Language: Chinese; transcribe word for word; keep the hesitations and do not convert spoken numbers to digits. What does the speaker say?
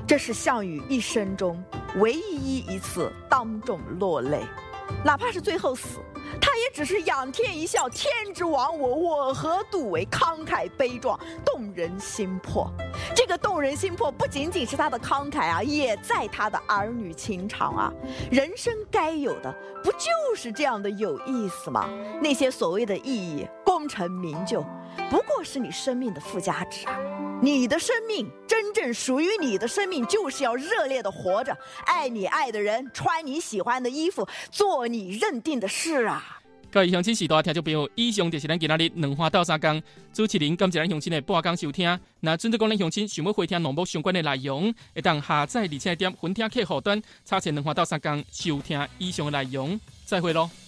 这是项羽一生中唯一一次当众落泪，哪怕是最后死，他也只是仰天一笑，天之亡我，我何独为，慷慨悲壮，动人心魄。这个动人心魄不仅仅是他的慷慨啊，也在他的儿女情长啊。人生该有的不就是这样的有意思吗？那些所谓的意义、功成名就，不过是你生命的附加值啊。你的生命，真正属于你的生命，就是要热烈的活着，爱你爱的人，穿你喜欢的衣服，做你认定的事啊。 各位乡亲时代听众朋友，以上就是咱今仔日两花斗三工主持人感谢咱乡亲的半工收听。那准备讲咱乡亲想要回听栏目相关的内容，会当下载而且点分听客户端，查询两花斗三工收听以上的内容。再会咯。